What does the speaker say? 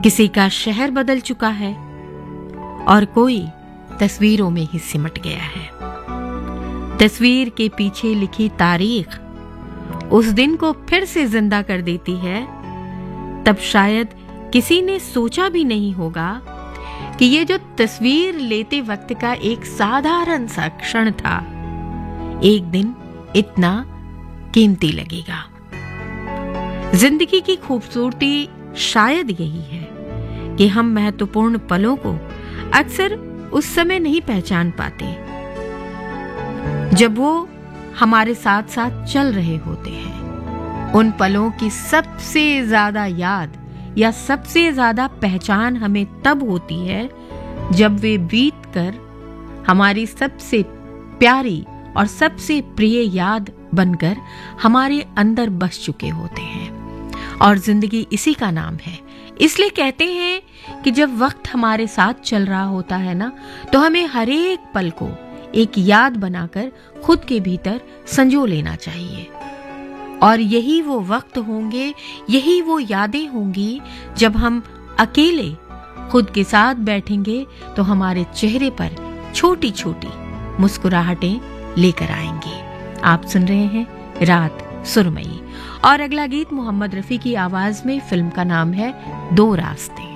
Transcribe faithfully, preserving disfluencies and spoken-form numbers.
किसी का शहर बदल चुका है और कोई तस्वीरों में ही सिमट गया है। तस्वीर के पीछे लिखी तारीख उस दिन को फिर से जिंदा कर देती है। तब शायद किसी ने सोचा भी नहीं होगा कि ये जो तस्वीर लेते वक्त का एक साधारण सा क्षण था, एक दिन इतना कीमती लगेगा। जिंदगी की खूबसूरती शायद यही है कि हम महत्वपूर्ण पलों को अक्सर उस समय नहीं पहचान पाते जब वो हमारे साथ साथ चल रहे होते हैं। उन पलों की सबसे ज्यादा याद या सबसे ज्यादा पहचान हमें तब होती है जब वे बीत कर हमारी सबसे प्यारी और सबसे प्रिय याद बनकर हमारे अंदर बस चुके होते हैं। और जिंदगी इसी का नाम है। इसलिए कहते हैं कि जब वक्त हमारे साथ चल रहा होता है ना, तो हमें हर एक पल को एक याद बनाकर खुद के भीतर संजो लेना चाहिए। और यही वो वक्त होंगे, यही वो यादें होंगी जब हम अकेले खुद के साथ बैठेंगे तो हमारे चेहरे पर छोटी छोटी मुस्कुराहटें लेकर आएंगे। आप सुन रहे हैं रात सुरमई और अगला गीत मोहम्मद रफी की आवाज में। फिल्म का नाम है दो रास्ते।